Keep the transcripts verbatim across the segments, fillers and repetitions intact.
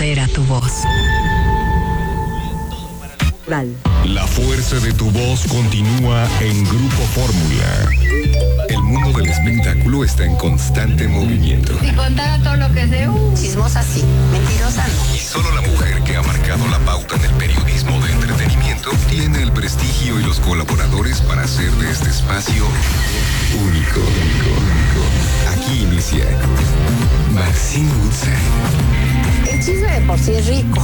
empodera tu voz. La fuerza de tu voz continúa en Grupo Fórmula. El mundo del espectáculo está en constante movimiento. Si contara todo lo que sé, uh, chismosa sí, mentirosa no. Y solo la mujer que ha marcado la pauta en el periodismo de entretenimiento tiene el prestigio y los colaboradores para hacer de este espacio único. único, único. Aquí inicia Maxine Woodside. El chisme de por sí es rico.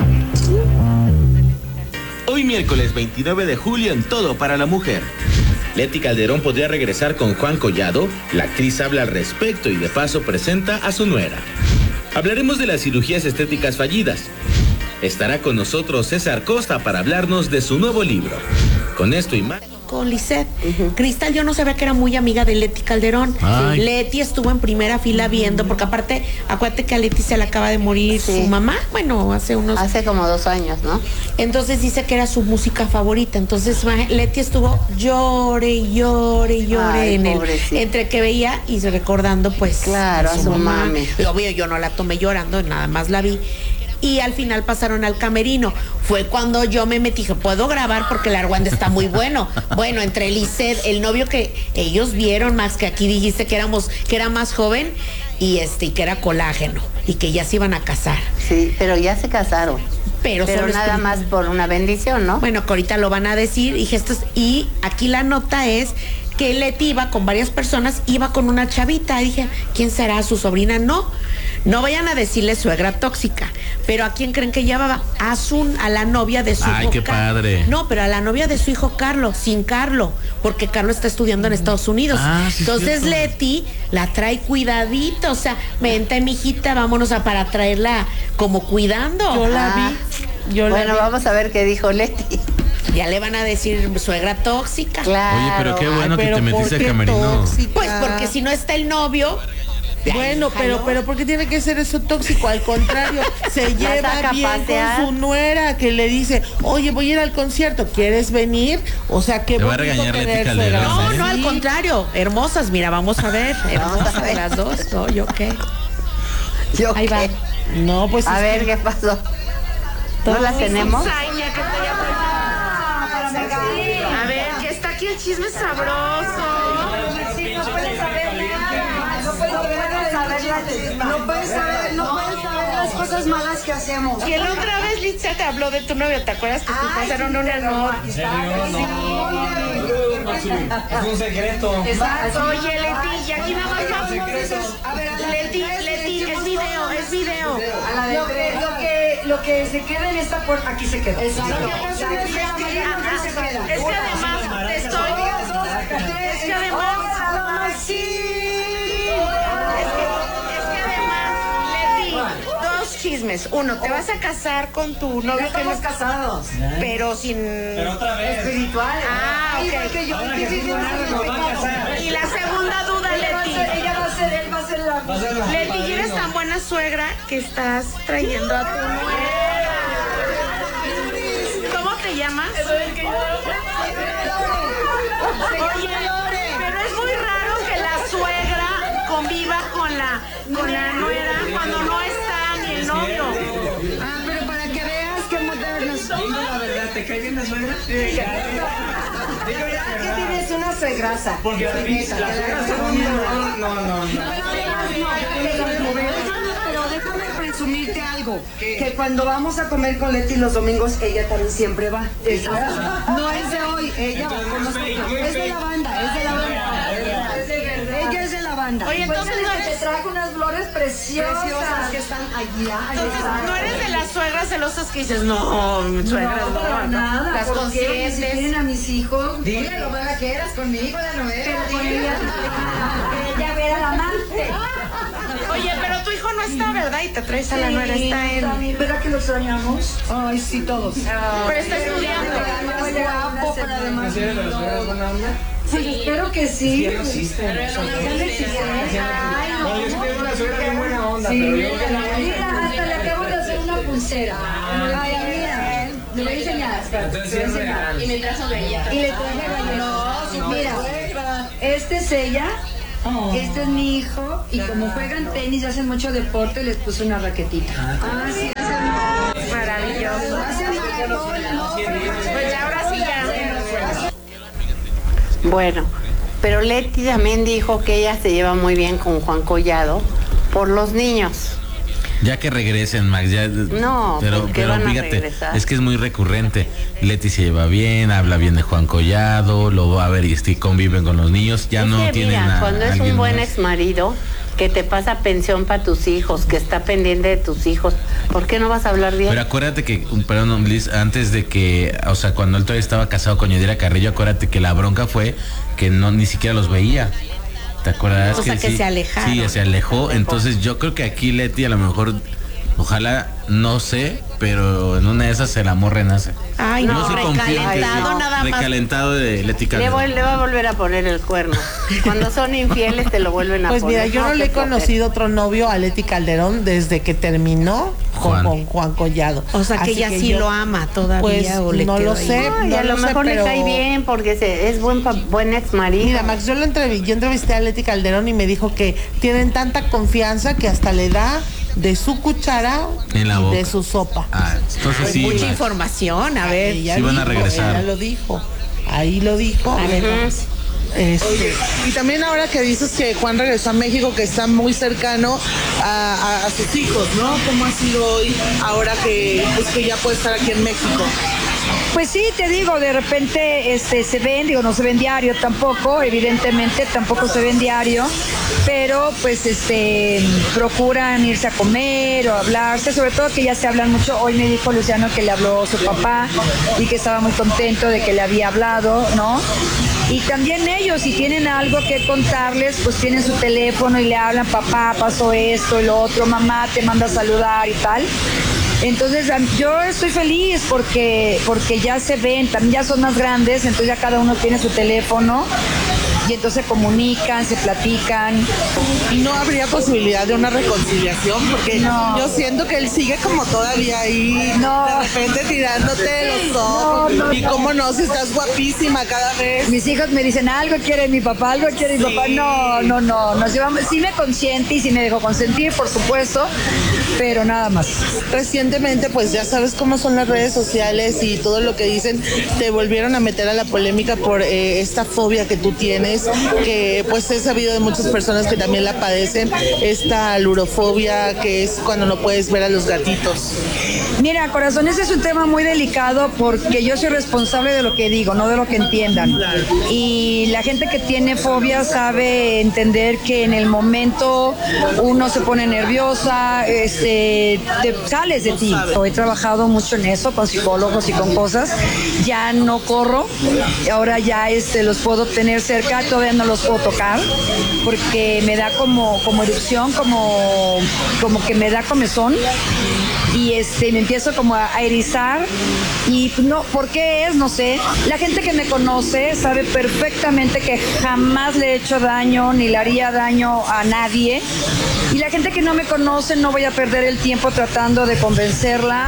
Hoy miércoles veintinueve de julio en Todo para la Mujer. Leti Calderón podría regresar con Juan Collado. La actriz habla al respecto y de paso presenta a su nuera. Hablaremos de las cirugías estéticas fallidas. Estará con nosotros César Costa para hablarnos de su nuevo libro. Con esto y más. Con Lisette. Uh-huh. Cristal, yo no sabía que era muy amiga de Leti Calderón. Ay. Leti estuvo en primera fila viendo, porque aparte, acuérdate que a Leti se le acaba de morir sí. su mamá, bueno, hace unos... Hace como dos años, ¿no? Entonces dice que era su música favorita, entonces Leti estuvo llore, llore, llore Ay, en el, entre que veía y recordando pues claro, a su, a su mamá. Mami. Obvio, yo no la tomé llorando, nada más la vi. Y al final pasaron al camerino. Fue cuando yo me metí, dije, puedo grabar porque el argüende está muy bueno. Bueno, entre Lisette, el novio que ellos vieron, Max, que aquí dijiste que éramos, que era más joven, y este, y que era colágeno, y que ya se iban a casar. Sí, pero ya se casaron. Pero, pero nada más por una bendición, ¿no? Bueno, que ahorita lo van a decir, y gestos, y aquí la nota es que Leti iba con varias personas, iba con una chavita. Dije, ¿quién será? ¿Su sobrina? No, no vayan a decirle suegra tóxica. Pero ¿a quién creen que llevaba? A su, a la novia de su Ay, hijo. qué padre. No, pero a la novia de su hijo Carlos, sin Carlos, porque Carlos está estudiando en Estados Unidos. Ah, sí, entonces cierto. Leti la trae cuidadito, o sea, vente mijita, vámonos a para traerla como cuidando. Yo la ah. vi. Yo bueno, la vi. Vamos a ver qué dijo Leti. Ya le van a decir suegra tóxica. Claro. Oye, pero qué bueno Ay, que te metiste al camerino. Tóxica? Pues porque si no está el novio. Bueno, pero, pero ¿por qué tiene que ser eso tóxico? Al contrario, se lleva bien con su nuera, que le dice, oye, voy a ir al concierto, ¿quieres venir? O sea, que te va a regañar Leti Calderón. No, no, al contrario, hermosas, mira, vamos a ver, hermosas a ver. Las dos, ¿no? ¿Yo qué? ¿Yo Ahí qué? va. No, pues a ver, que... ¿qué pasó? ¿No las tenemos? A ver, que está aquí el chisme sabroso. No puedes saber nada. No puedes saber, no puedes saber, no puedes saber las cosas malas que hacemos. Y la otra vez Litza te habló de tu novio, ¿te acuerdas que te pasaron una nota? Es un secreto. Exacto. Oye, Leti, ya aquí vamos a ver, Leti, Leti, es video, es video. Lo que, lo que, lo que se queda en esta puerta, aquí se queda. Exacto. Es que además, te estoy, es que además, sí. Es que, es que además, Leti, dos chismes. Uno, te vas a casar con tu novio. Ya estamos casados. Pero sin... Pero otra vez. Espiritual. Ah, ok. Que yo, que que y la segunda duda, Leti. Ella va a ser, él va a ser la... Va a ser la Leti, y eres tan buena suegra que estás trayendo a tu nuera. ¿Cómo te llamas? Oye, pero es muy raro que la suegra conviva con la, con la nuera cuando no está ni el novio. Ah, pero para que veas que modernos. Digo la verdad, ¿te cae bien la suegra? Sí. ¿Qué tienes una suegrasa? Porque la suegra no, no, no. Pero déjame presumirte algo, que cuando vamos a comer con Leti los domingos, ella también siempre va. No es de hoy, ella va con nosotros. Es de la banda, es de la banda. Ella es de la banda. Oye, entonces no te trajo unas flores preciosas, preciosas que están allá. Entonces, no eres de las suegras celosas que dices, no, mi suegra no, no, no, nada. Las conscientes. Si tienen a mis hijos, dile lo más que quieras conmigo, la novela. Ella, ella ver al amante. Oye, pero tu hijo no está, ¿verdad? Y te traes a la nuera, está en... ¿Verdad que lo extrañamos? Ay, sí, todos. Pero está estudiando. Muy guapo, pero además... ¿Sí eres de las suegras buena onda? Pues espero que sí. Sí, existen. Ay, no, yo sí tengo una suegra bien buena onda, sí, pero yo... Mira, hasta le acabo de hacer una pulsera. Ay, mira, le voy a enseñar. Entonces sí es real. Y me trajo galletas. Y le traje galletas. Mira, este es ella. Oh. Este es mi hijo y como juegan tenis y hacen mucho deporte les puse una raquetita. Ah, sí, Bueno, pero Leti también dijo que ella se lleva muy bien con Juan Collado por los niños. Ya que regresen, Max, ya. No, pero, pero van a fíjate, regresar. es que es muy recurrente. Leti se lleva bien, habla bien de Juan Collado, lo va a ver y este, conviven con los niños, ya es no que, tienen mira, a cuando es alguien un buen más. ex marido que te pasa pensión para tus hijos, que está pendiente de tus hijos, ¿por qué no vas a hablar bien? Pero acuérdate que, perdón, Liz, antes de que, o sea, cuando él todavía estaba casado con Yadira Carrillo, acuérdate que la bronca fue que no ni siquiera los veía. ¿Te acuerdas? O sea, que sí, se alejaron. Sí, se alejó. Entonces yo creo que aquí Leti a lo mejor, ojalá, no sé, pero en una de esas el amor renace. Ay, no, se confía en que recalentado sí, nada más. recalentado de Leti Le, Calderón. voy- le va a volver a poner el cuerno. Cuando son infieles te lo vuelven a Pues poner. mira, yo no qué le he flojera. conocido otro novio a Leti Calderón desde que terminó con Juan. con Juan Collado. O sea, que Así ella sí yo, lo ama todavía pues, o le no quedó lo ahí. sé. Ay, no a lo sé, mejor pero- le cae bien porque se, es buen, pa- buen ex marido. Mira, Max, yo lo entrevisté, yo entrevisté a Leti Calderón y me dijo que tienen tanta confianza que hasta le da de su cuchara En la y boca. de su sopa. Ah, entonces Pues sí, mucha Max. información, a ver. Ella Sí van a dijo, regresar. Ella lo dijo. Ahí lo dijo. Ujú. Este, Y también ahora que dices que Juan regresó a México, que está muy cercano a, a- a sus hijos, ¿no? ¿Cómo ha sido hoy ahora que, pues, que ya puede estar aquí en México? Pues sí, te digo, de repente este, se ven, digo, no se ven diario tampoco, evidentemente tampoco se ven diario, pero pues este procuran irse a comer o hablarse, sobre todo que ya se hablan mucho. Hoy me dijo Luciano que le habló su papá y que estaba muy contento de que le había hablado, ¿no? Y también ellos, si tienen algo que contarles, pues tienen su teléfono y le hablan, papá, pasó esto y lo otro, mamá te manda a saludar y tal. Entonces yo estoy feliz porque, porque ya se ven, también ya son más grandes, entonces ya cada uno tiene su teléfono y entonces se comunican, se platican. Y no habría posibilidad de una reconciliación, porque No. yo siento que él sigue como todavía ahí, No. de repente tirándote los ojos. No, no, y cómo no, si estás guapísima cada vez. Mis hijos me dicen, algo quiere mi papá, algo quiere mi papá. No, no, no, nos llevamos, sí me consiente y sí me dejó consentir, por supuesto, pero nada más. Recientemente, pues ya sabes cómo son las redes sociales y todo lo que dicen, te volvieron a meter a la polémica por eh, esta fobia que tú tienes, que pues he sabido de muchas personas que también la padecen, esta lurofobia, que es cuando no puedes ver a los gatitos. Mira, corazón, ese es un tema muy delicado porque yo soy responsable de lo que digo, no de lo que entiendan. Y la gente que tiene fobia sabe entender que en el momento uno se pone nerviosa, este, te sales de ti. He trabajado mucho en eso con psicólogos y con cosas. Ya no corro, ahora ya este, los puedo tener cerca, todavía no los puedo tocar porque me da como, como erupción, como, como que me da comezón. Y este me empiezo como a, a erizar y no, ¿por qué es? No sé. La gente que me conoce sabe perfectamente que jamás le he hecho daño ni le haría daño a nadie. Y la gente que no me conoce no voy a perder el tiempo tratando de convencerla.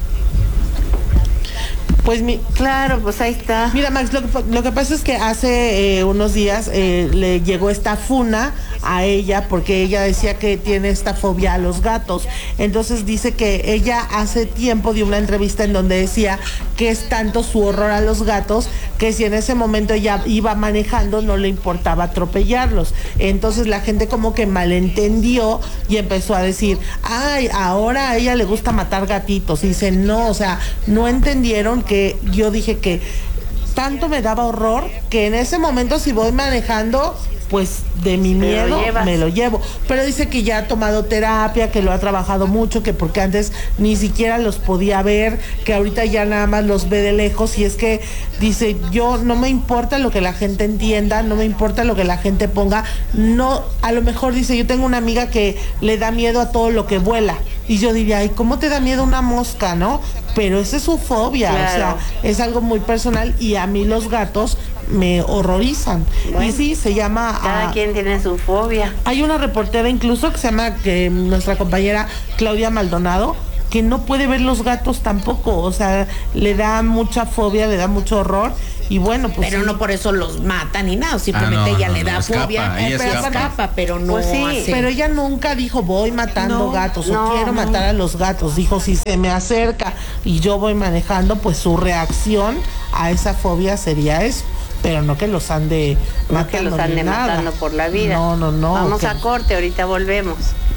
pues mi, Claro, pues ahí está. mira, Max, lo, que- lo que pasa es que hace eh, unos días eh, le llegó esta funa a ella porque ella decía que tiene esta fobia a los gatos. Entonces dice que ella hace tiempo dio una entrevista en donde decía que es tanto su horror a los gatos que si en ese momento ella iba manejando no le importaba atropellarlos. Entonces la gente como que malentendió y empezó a decir, ay, ahora a ella le gusta matar gatitos. Y dice, no, o sea, no entendieron que yo dije que tanto me daba horror que en ese momento si voy manejando, pues de mi Te lo miedo llevas. me lo llevo. Pero dice que ya ha tomado terapia, que lo ha trabajado mucho, que porque antes ni siquiera los podía ver, que ahorita ya nada más los ve de lejos. Y es que dice, yo no me importa lo que la gente entienda, no me importa lo que la gente ponga. No, a lo mejor dice, yo tengo una amiga que le da miedo a todo lo que vuela. Y yo diría, ay, ¿cómo te da miedo una mosca, no? Pero esa es su fobia, Claro. o sea, es algo muy personal y a mí los gatos me horrorizan. Bueno. Y sí, se llama... Cada ah, quien tiene su fobia. hay una reportera incluso que se llama que nuestra compañera Claudia Maldonado, que no puede ver los gatos tampoco, o sea, le da mucha fobia, le da mucho horror y bueno, pues Pero sí. no por eso los mata ni nada, simplemente Ah, no, ella no, le no, da escapa, fobia, ella eh, pero escapa. escapa, pero no Pues sí, hace. Pero ella nunca dijo voy matando No, gatos no, o quiero no. matar a los gatos. Dijo si se me acerca y yo voy manejando, pues su reacción a esa fobia sería eso. pero no que los ande No matando que los ni ande nada. matando por la vida. No, no, no. Vamos que- a corte, ahorita volvemos.